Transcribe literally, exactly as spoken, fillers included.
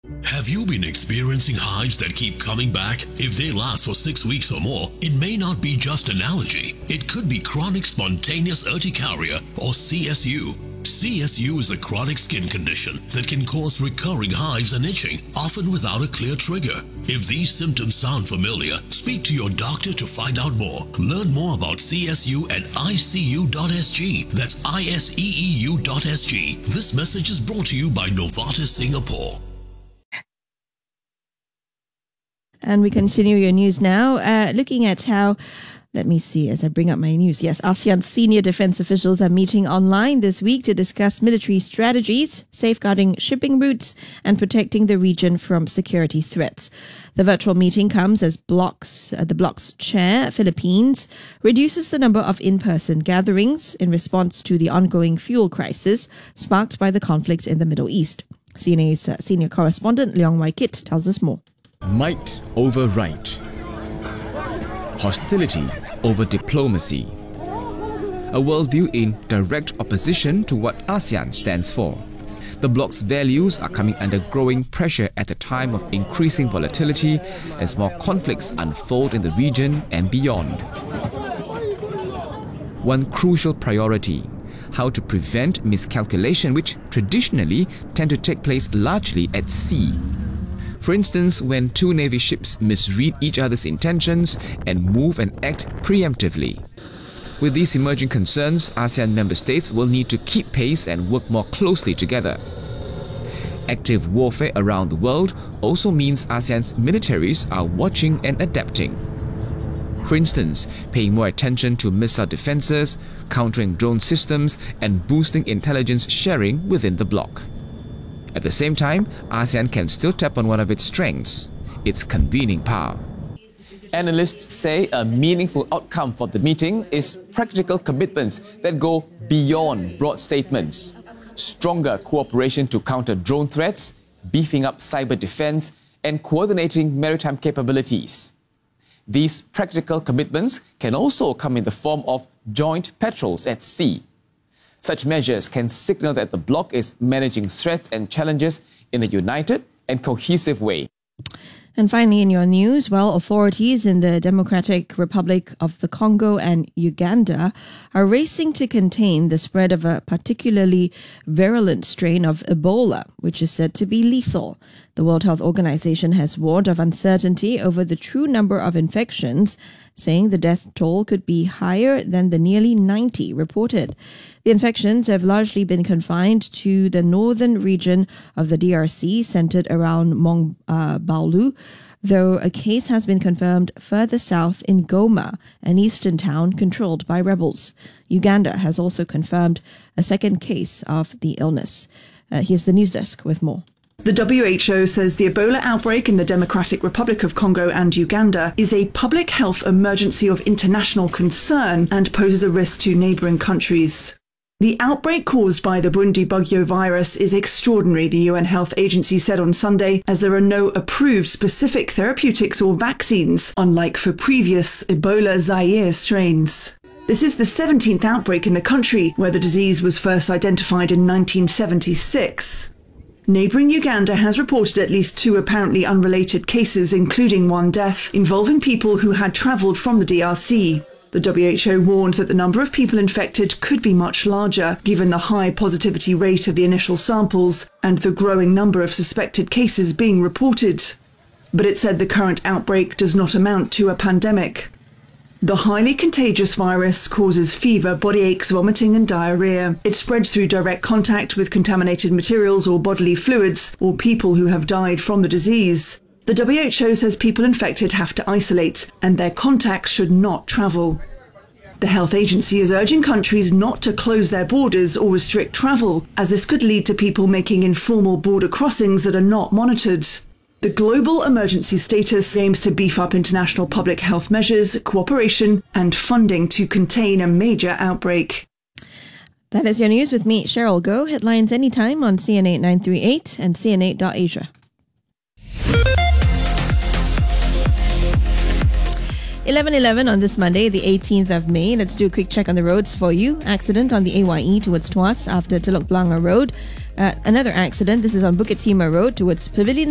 Have you been experiencing hives that keep coming back? If they last for six weeks or more, it may not be just an allergy. It could be chronic spontaneous urticaria or C S U. C S U is a chronic skin condition that can cause recurring hives and itching, often without a clear trigger. If these symptoms sound familiar, speak to your doctor to find out more. Learn more about C S U at I C U dot S G. That's I S E E U dot S G. This message is brought to you by Novartis Singapore. And we continue your news now, uh, looking at how, let me see as I bring up my news. Yes, ASEAN senior defense officials are meeting online this week to discuss military strategies, safeguarding shipping routes, and protecting the region from security threats. The virtual meeting comes as bloc's, uh, the bloc's chair, Philippines, reduces the number of in-person gatherings in response to the ongoing fuel crisis sparked by the conflict in the Middle East. C N A's uh, senior correspondent Leong Wai Kit tells us more. Might over right. Hostility over diplomacy. A worldview in direct opposition to what ASEAN stands for. The bloc's values are coming under growing pressure at a time of increasing volatility as more conflicts unfold in the region and beyond. One crucial priority: how to prevent miscalculation, which traditionally tend to take place largely at sea. For instance, when two Navy ships misread each other's intentions and move and act preemptively. With these emerging concerns, ASEAN member states will need to keep pace and work more closely together. Active warfare around the world also means ASEAN's militaries are watching and adapting. For instance, paying more attention to missile defenses, countering drone systems, and boosting intelligence sharing within the bloc. At the same time, ASEAN can still tap on one of its strengths: its convening power. Analysts say a meaningful outcome for the meeting is practical commitments that go beyond broad statements. Stronger cooperation to counter drone threats, beefing up cyber defense, and coordinating maritime capabilities. These practical commitments can also come in the form of joint patrols at sea. Such measures can signal that the bloc is managing threats and challenges in a united and cohesive way. And finally, in your news, well, authorities in the Democratic Republic of the Congo and Uganda are racing to contain the spread of a particularly virulent strain of Ebola, which is said to be lethal. The World Health Organization has warned of uncertainty over the true number of infections, saying the death toll could be higher than the nearly ninety reported. The infections have largely been confined to the northern region of the D R C, centered around Mongbalu, though a case has been confirmed further south in Goma, an eastern town controlled by rebels. Uganda has also confirmed a second case of the illness. Uh, here's the news desk with more. The W H O says the Ebola outbreak in the Democratic Republic of Congo and Uganda is a public health emergency of international concern and poses a risk to neighbouring countries. The outbreak caused by the Bundibugyo virus is extraordinary, the U N Health Agency said on Sunday, as there are no approved specific therapeutics or vaccines, unlike for previous Ebola Zaire strains. This is the seventeenth outbreak in the country, where the disease was first identified in nineteen seventy-six. Neighbouring Uganda has reported at least two apparently unrelated cases, including one death, involving people who had travelled from the D R C. The W H O warned that the number of people infected could be much larger, given the high positivity rate of the initial samples and the growing number of suspected cases being reported. But it said the current outbreak does not amount to a pandemic. The highly contagious virus causes fever, body aches, vomiting and diarrhea. It spreads through direct contact with contaminated materials or bodily fluids, or people who have died from the disease. The W H O says people infected have to isolate, and their contacts should not travel. The health agency is urging countries not to close their borders or restrict travel, as this could lead to people making informal border crossings that are not monitored. The global emergency status aims to beef up international public health measures, cooperation and funding to contain a major outbreak. That is your news with me, Cheryl Go. Headlines anytime on C N eight nine three eight and C N eight dot asia. eleven eleven on this Monday, the eighteenth of May. Let's do a quick check on the roads for you. Accident on the A Y E towards Tuas after Telok Blangah Road. Uh, another accident, this is on Bukit Timah Road towards Pavilion